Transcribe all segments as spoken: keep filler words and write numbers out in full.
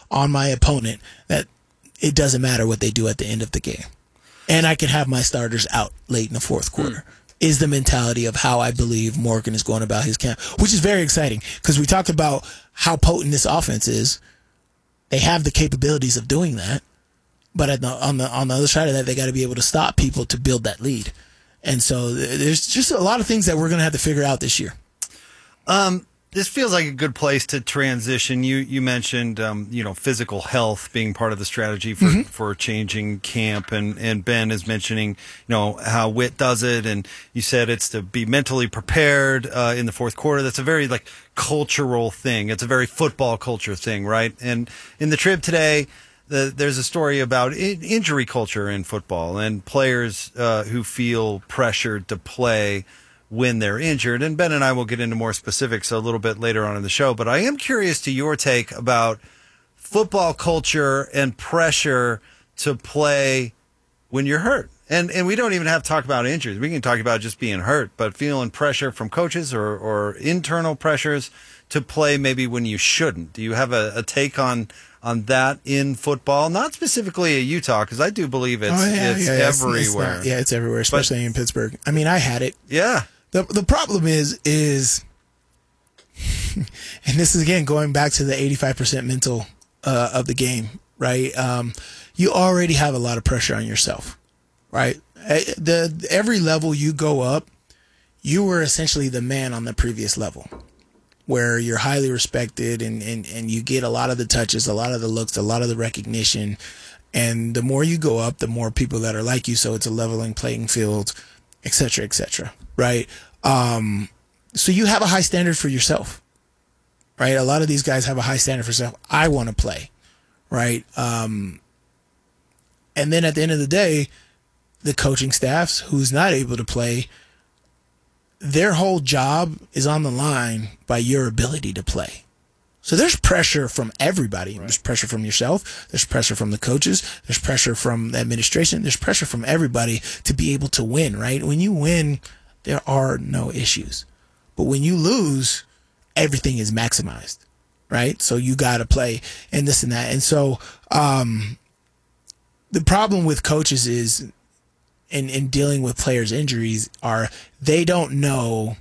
on my opponent that it doesn't matter what they do at the end of the game. And I can have my starters out late in the fourth quarter. Mm. Is the mentality of how I believe Morgan is going about his camp, which is very exciting because we talked about how potent this offense is. They have the capabilities of doing that, but at the, on the on the other side of that, they got to be able to stop people to build that lead. And so there's just a lot of things that we're going to have to figure out this year. Um. This feels like a good place to transition. You you mentioned um, you know physical health being part of the strategy for, mm-hmm. for changing camp, and, and Ben is mentioning you know how Witt does it, and you said it's to be mentally prepared uh, in the fourth quarter. That's a very like cultural thing. It's a very football culture thing, right? And in the Trib today, the, there's a story about in, injury culture in football and players uh, who feel pressured to play when they're injured. And Ben and I will get into more specifics a little bit later on in the show, but I am curious to your take about football culture and pressure to play when you're hurt. And and we don't even have to talk about injuries. We can talk about just being hurt, but feeling pressure from coaches or, or internal pressures to play maybe when you shouldn't. Do you have a, a take on on that in football? Not specifically at Utah, because I do believe it's, oh, yeah, it's yeah, everywhere. It's, it's not, yeah, it's everywhere, especially but, in Pittsburgh. I mean, I had it. Yeah. The the problem is, is, and this is, again, going back to the eighty-five percent mental uh, of the game, right? Um, you already have a lot of pressure on yourself, right? The every level you go up, you were essentially the man on the previous level, where you're highly respected and, and, and you get a lot of the touches, a lot of the looks, a lot of the recognition. And the more you go up, the more people that are like you. So it's a leveling playing field, et cetera, et cetera. Right. Um, so you have a high standard for yourself, right? A lot of these guys have a high standard for self. I want to play. Right. Um, and then at the end of the day, the coaching staffs who's not able to play, their whole job is on the line by your ability to play. So there's pressure from everybody. Right. There's pressure from yourself. There's pressure from the coaches. There's pressure from the administration. There's pressure from everybody to be able to win, right? When you win, there are no issues. But when you lose, everything is maximized, right? So you got to play and this and that. And so um, the problem with coaches is in, in dealing with players' injuries are they don't know.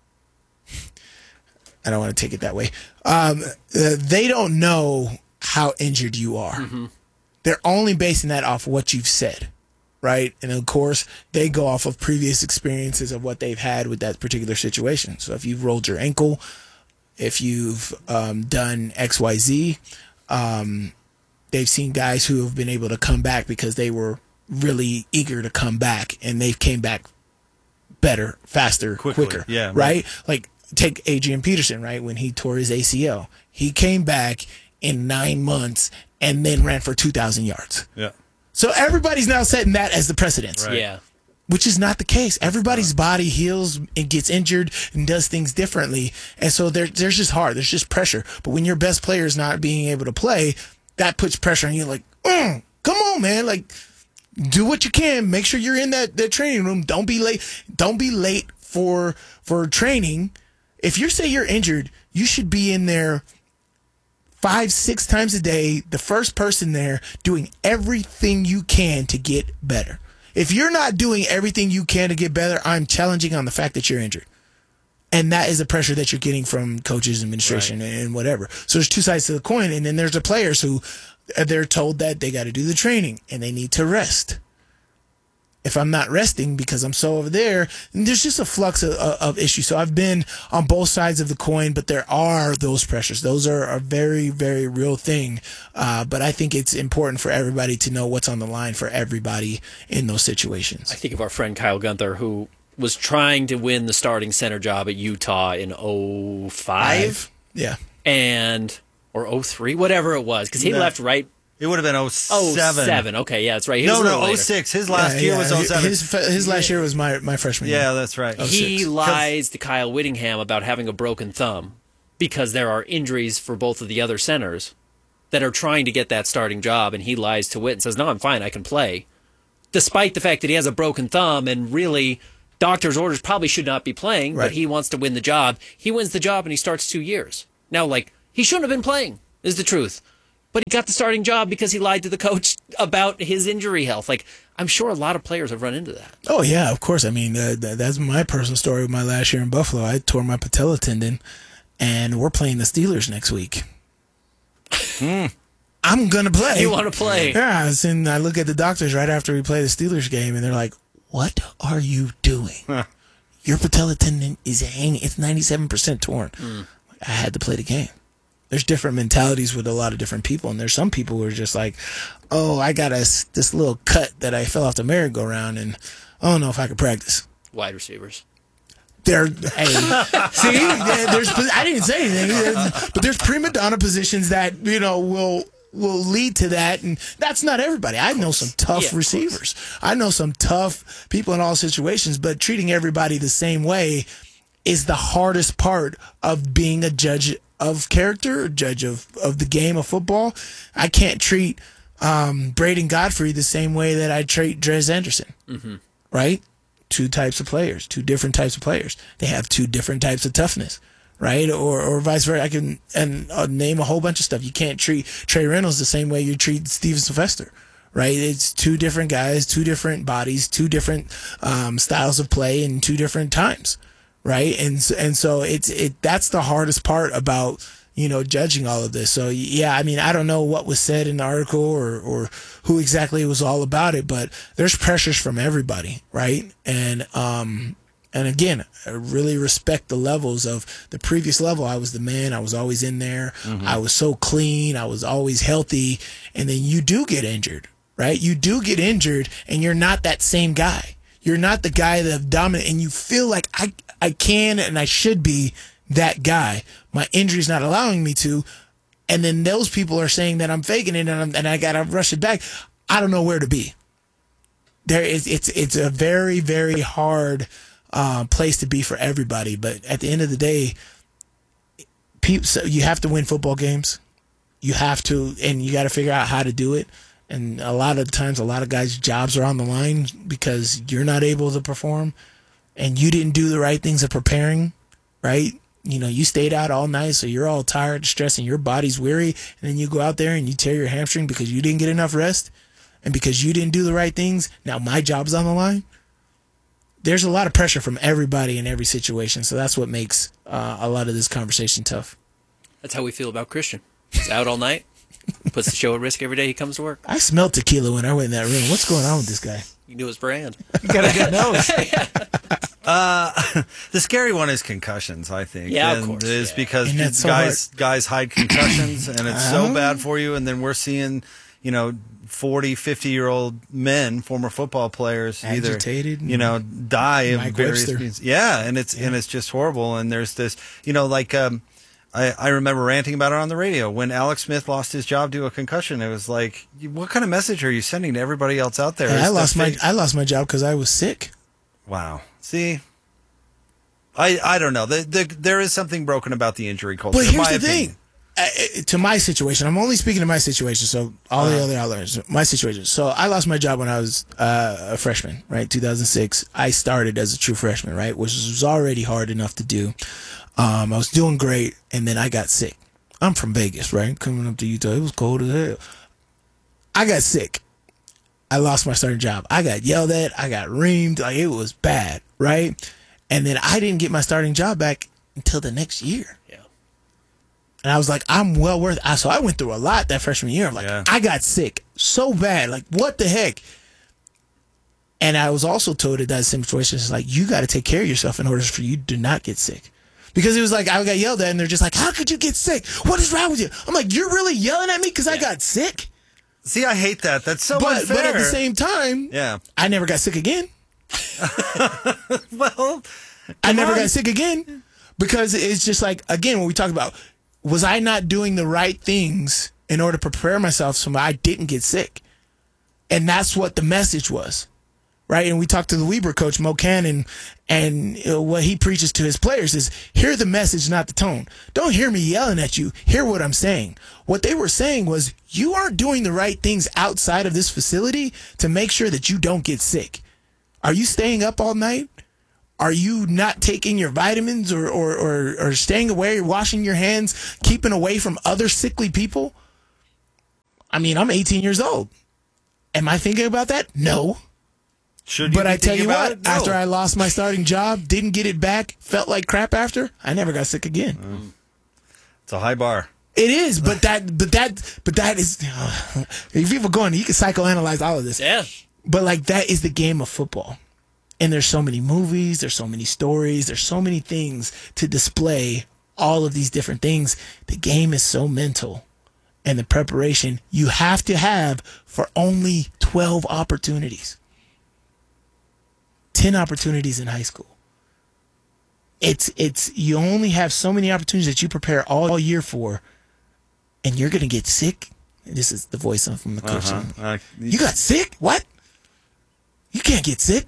I don't want to take it that way. Um, uh, they don't know how injured you are. Mm-hmm. They're only basing that off what you've said, right? And of course, they go off of previous experiences of what they've had with that particular situation. So if you've rolled your ankle, if you've um, done X Y Z, um, they've seen guys who have been able to come back because they were really eager to come back, and they came back better, faster, Quickly, quicker, yeah, right? right? Like, take Adrian Peterson, right? When he tore his A C L, he came back in nine months and then ran for two thousand yards. Yeah. So everybody's now setting that as the precedence. Right. Yeah. Which is not the case. Everybody's body heals and gets injured and does things differently. And so there, there's just hard. There's just pressure. But when your best player is not being able to play, that puts pressure on you. Like, mm, come on, man. Like, do what you can. Make sure you're in that, that training room. Don't be late. Don't be late for for training. If you say you're injured, you should be in there five, six times a day, the first person there, doing everything you can to get better. If you're not doing everything you can to get better, I'm challenging on the fact that you're injured. And that is the pressure that you're getting from coaches, administration, right, and whatever. So there's two sides to the coin. And then there's the players who they're told that they got to do the training and they need to rest. If I'm not resting because I'm so over there, and there's just a flux of, of issues. So I've been on both sides of the coin, but there are those pressures. Those are a very, very real thing. Uh, but I think it's important for everybody to know what's on the line for everybody in those situations. I think of our friend Kyle Gunther, who was trying to win the starting center job at Utah in oh five. Yeah. And, or oh three, whatever it was, because he No. left right. It would have been oh seven. oh seven, okay, yeah, that's right. He was No, a little no, later. oh six. His last Yeah, year yeah. was oh seven. His, his last year was my, my freshman year. Yeah, that's right. He six. lies to Kyle Whittingham about having a broken thumb because there are injuries for both of the other centers that are trying to get that starting job, and he lies to Witt and says, no, I'm fine, I can play. Despite the fact that he has a broken thumb and really doctor's orders probably should not be playing, Right. but he wants to win the job. He wins the job and he starts two years. Now, like, he shouldn't have been playing, is the truth. but he got the starting job because he lied to the coach about his injury health. Like, I'm sure a lot of players have run into that. Oh, yeah, of course. I mean, uh, th- that's my personal story with my last year in Buffalo. I tore my patella tendon, and we're playing the Steelers next week. Mm. I'm going to play. You want to play. Yeah, and I look at the doctors right after we play the Steelers game, and they're like, what are you doing? Huh. Your patella tendon is hanging. It's ninety-seven percent torn. Mm. I had to play the game. There's different mentalities with a lot of different people, and there's some people who are just like, oh, I got a, this little cut that I fell off the merry-go-round, and I don't know if I could practice. Wide receivers. They're, hey, see, there's, I didn't say anything, but there's prima donna positions that, you know, will will lead to that, and that's not everybody. I know some tough yeah, receivers. I know some tough people in all situations, but treating everybody the same way is the hardest part of being a judge of character, a judge of, of the game of football. I can't treat um, Braden Godfrey the same way that I treat Dres Anderson, mm-hmm. right? Two types of players, two different types of players. They have two different types of toughness, right? Or or vice versa. I can and uh, name a whole bunch of stuff. You can't treat Trey Reynolds the same way you treat Steven Sylvester, right? It's two different guys, two different bodies, two different um, styles of play, and two different times, right? And and so it's it that's the hardest part about, you know, judging all of this. So yeah, I mean, I don't know what was said in the article or or who exactly was all about it, but there's pressures from everybody, right? And um and again, I really respect the levels of the previous level. I was the man. I was always in there. Mm-hmm. I was so clean. I was always healthy. And then you do get injured, right? You do get injured, and you're not that same guy. You're not the guy that dominant, and you feel like I I can and I should be that guy. My injury's not allowing me to, and then those people are saying that I'm faking it and, I'm, and I gotta rush it back. I don't know where to be. There is it's it's a very very hard uh, place to be for everybody. But at the end of the day, people, so you have to win football games. You have to, and you got to figure out how to do it. And a lot of times, a lot of guys' jobs are on the line because you're not able to perform, and you didn't do the right things of preparing, right? You know, you stayed out all night, so you're all tired, stressed, and your body's weary, and then you go out there and you tear your hamstring because you didn't get enough rest and because you didn't do the right things. Now my job's on the line. There's a lot of pressure from everybody in every situation, so that's what makes uh, a lot of this conversation tough. That's how we feel about Christian. He's out all night, puts the show at risk every day he comes to work. I smelled tequila when I went in that room. What's going on with this guy? You knew his brand. You got a good nose. Uh, the scary one is concussions, I think. Yeah, and of course. It's yeah. because so guys hard. guys hide concussions, and it's uh-huh. so bad for you. And then we're seeing, you know, forty, fifty-year-old men, former football players, agitated, either, you know, die of Mike various Webster. means. Yeah, and it's yeah. and it's just horrible. And there's this, you know, like um, I, I remember ranting about it on the radio when Alex Smith lost his job due to a concussion. It was like, what kind of message are you sending to everybody else out there? Hey, I lost my fake? I lost my job because I was sick. Wow. See. I, I don't know. The, the, there is something broken about the injury culture. But here's my the opinion. thing. Uh, to my situation, I'm only speaking to my situation, so all uh-huh. the other outliers, my situation. So I lost my job when I was uh, a freshman, right? two thousand six. I started as a true freshman, right? Which was already hard enough to do. Um, I was doing great, and then I got sick. I'm from Vegas, right? Coming up to Utah, it was cold as hell. I got sick. I lost my starting job. I got yelled at. I got reamed. Like, it was bad, right? And then I didn't get my starting job back until the next year. Yeah. And I was like, I'm well worth it. So I went through a lot that freshman year. I'm like, yeah. I got sick so bad. Like, what the heck? And I was also told at that same situation, it's like, you got to take care of yourself in order for you to not get sick. Because it was like, I got yelled at, and they're just like, how could you get sick? What is wrong with you? I'm like, you're really yelling at me because yeah. I got sick? See, I hate that. That's so but, unfair. But at the same time, yeah. I never got sick again. well, I never on. got sick again because it's just like, again, when we talk about, was I not doing the right things in order to prepare myself so I didn't get sick? And that's what the message was, right? And we talked to the Weber coach, Mo Cannon, and you know, what he preaches to his players is, hear the message, not the tone. Don't hear me yelling at you. Hear what I'm saying. What they were saying was, you aren't doing the right things outside of this facility to make sure that you don't get sick. Are you staying up all night? Are you not taking your vitamins or, or, or, or staying away, washing your hands, keeping away from other sickly people? I mean, I'm eighteen years old. Am I thinking about that? No. Should you But be I tell thinking you about what, it? No. after I lost my starting job, didn't get it back, felt like crap after, I never got sick again. Mm. It's a high bar. It is, but that, but that, but that is. Uh, if people going, you can psychoanalyze all of this. Yeah. But like that is the game of football, and there's so many movies, there's so many stories, there's so many things to display all of these different things. The game is so mental, and the preparation you have to have for only twelve opportunities, ten opportunities in high school. It's it's you only have so many opportunities that you prepare all, all year for. And you're going to get sick? This is the voice from the coach. Uh-huh. Uh, You got sick? What? You can't get sick.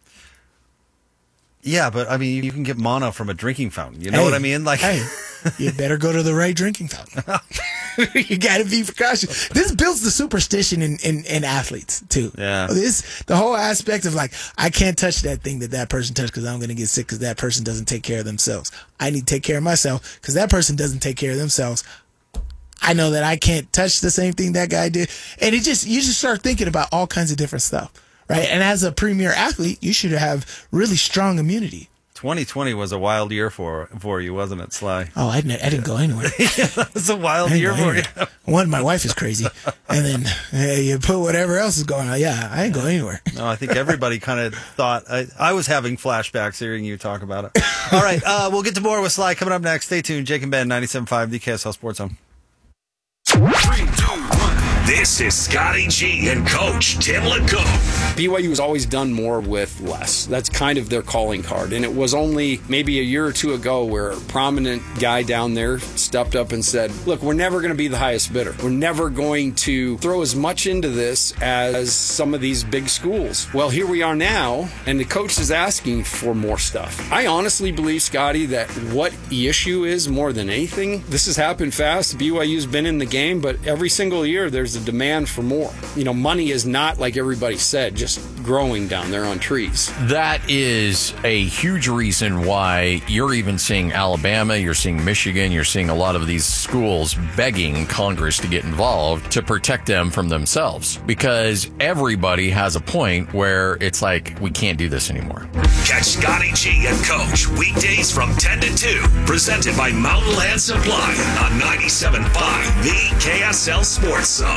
Yeah, but I mean, you can get mono from a drinking fountain. You know Hey, what I mean? Like, hey, you better go to the right drinking fountain. You got to be precautious. This builds the superstition in, in, in athletes, too. Yeah. This, the whole aspect of like, I can't touch that thing that that person touched because I'm going to get sick because that person doesn't take care of themselves. I need to take care of myself because that person doesn't take care of themselves. I know that I can't touch the same thing that guy did. And it just, you just start thinking about all kinds of different stuff, right? And as a premier athlete, you should have really strong immunity. twenty twenty was a wild year for for you, wasn't it, Sly? Oh, I didn't, I didn't go anywhere. Yeah, that was a wild I didn't year go for you. anywhere. One, my wife is crazy. And then uh, you put whatever else is going on. Yeah, I ain't go anywhere. No, I think everybody kind of thought, I, I was having flashbacks hearing you talk about it. All right, uh, we'll get to more with Sly coming up next. Stay tuned. Jake and Ben, ninety-seven point five, the K S L Sports Zone. Three, two, one. This is Scotty G and Coach Tim LeCoq. B Y U has always done more with less. That's kind of their calling card. And it was only maybe a year or two ago where a prominent guy down there stepped up and said, look, we're never going to be the highest bidder. We're never going to throw as much into this as some of these big schools. Well, here we are now, and the coach is asking for more stuff. I honestly believe, Scotty, that what the issue is more than anything, this has happened fast. B Y U's been in the game, but every single year there's a demand for more. You know, money is not, like everybody said, just growing down there on trees. That is a huge reason why you're even seeing Alabama, you're seeing Michigan, you're seeing a lot of these schools begging Congress to get involved to protect them from themselves. Because everybody has a point where it's like, we can't do this anymore. Catch Scotty G and Coach weekdays from ten to two. Presented by Mountain Land Supply on ninety-seven point five, the K S L Sports Zone.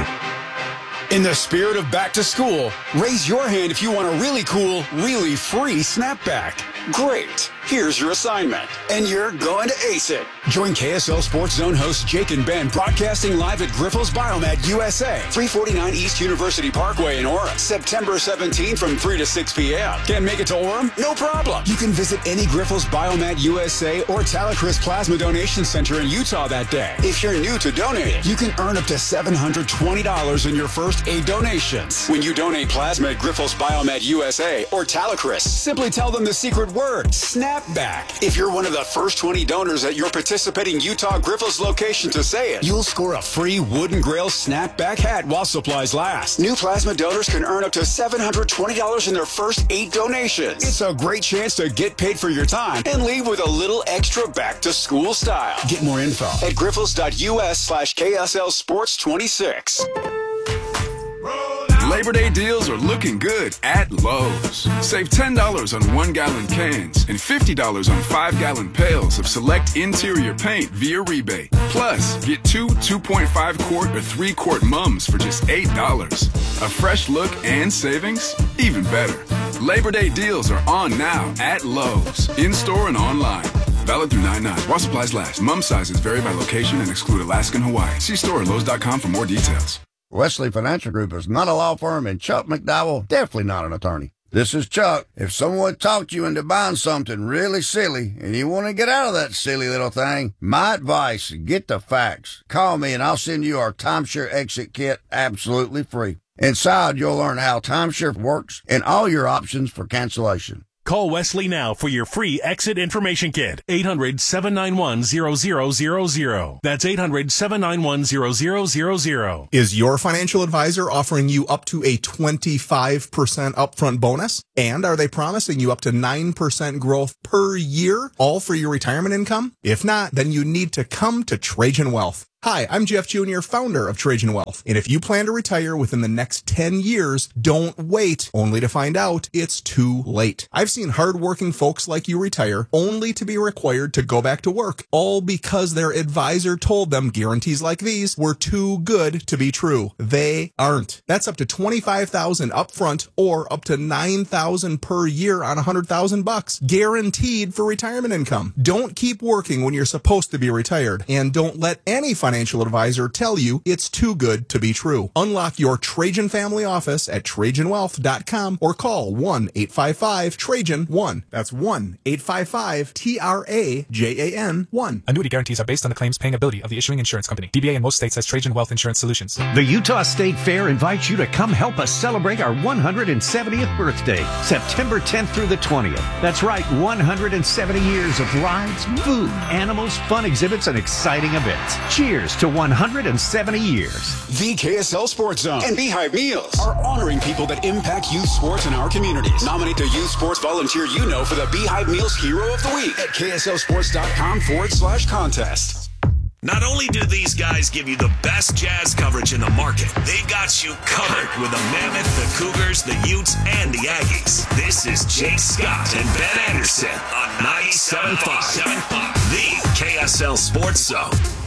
In the spirit of back to school, raise your hand if you want a really cool, really free snapback. Great. Here's your assignment. And you're going to ace it. Join K S L Sports Zone hosts Jake and Ben broadcasting live at Grifols Biomed U S A, three forty-nine East University Parkway in Orem, September seventeenth from three to six p.m. Can't make it to Orem? No problem. You can visit any Grifols Biomed U S A or Talacris Plasma Donation Center in Utah that day. If you're new to donating, you can earn up to seven hundred twenty dollars in your first eight donations. When you donate plasma at Grifols Biomed U S A or Talacris, simply tell them the secret word, snapback. If you're one of the first twenty donors at your participating Utah Grifols location to say it, you'll score a free Wooden Grail snapback hat while supplies last. New plasma donors can earn up to seven hundred twenty dollars in their first eight donations. It's a great chance to get paid for your time and leave with a little extra back to school style. Get more info at grifols.us slash KSL Sports 26. Labor Day deals are looking good at Lowe's. Save ten dollars on one-gallon cans and fifty dollars on five-gallon pails of select interior paint via rebate. Plus, get two two point five quart or three quart mums for just eight dollars. A fresh look and savings? Even better. Labor Day deals are on now at Lowe's, in-store and online. Valid through nine nine. While supplies last. Mum sizes vary by location and exclude Alaska and Hawaii. See store at Lowe's dot com for more details. Wesley Financial Group is not a law firm, and Chuck McDowell definitely not an attorney. This is Chuck. If someone talked you into buying something really silly and you want to get out of that silly little thing, my advice, get the facts. Call me and I'll send you our timeshare exit kit absolutely free. Inside, you'll learn how timeshare works and all your options for cancellation. Call Wesley now for your free exit information kit. eight hundred, seven nine one, zero zero zero zero. That's eight hundred, seven nine one, zero zero zero zero. Is your financial advisor offering you up to a twenty-five percent upfront bonus? And are they promising you up to nine percent growth per year, all for your retirement income? If not, then you need to come to Trajan Wealth. Hi, I'm Jeff Junior, founder of Trajan Wealth. And if you plan to retire within the next ten years, don't wait only to find out it's too late. I've seen hardworking folks like you retire only to be required to go back to work, all because their advisor told them guarantees like these were too good to be true. They aren't. That's up to twenty-five thousand dollars upfront or up to nine thousand dollars per year on one hundred thousand bucks, guaranteed for retirement income. Don't keep working when you're supposed to be retired, and don't let any financial advisor tell you it's too good to be true. Unlock your Trajan family office at Trajan Wealth dot com or call one eight five five Trajan one. That's one eight five five T R A J A N one. Annuity guarantees are based on the claims paying ability of the issuing insurance company. D B A in most states has Trajan Wealth Insurance Solutions. The Utah State Fair invites you to come help us celebrate our one hundred seventieth birthday, September tenth through the twentieth. That's right, one hundred seventy years of rides, food, animals, fun exhibits, and exciting events. Cheers to one hundred seventy years. The K S L Sports Zone and Beehive Meals are honoring people that impact youth sports in our communities. Nominate the youth sports volunteer you know for the Beehive Meals Hero of the Week at K S L sports dot com forward slash contest. Not only do these guys give you the best jazz coverage in the market, they got you covered with the Mammoth, the Cougars, the Utes, and the Aggies. This is Jake Scott and Ben Anderson on ninety-seven point five, the K S L Sports Zone.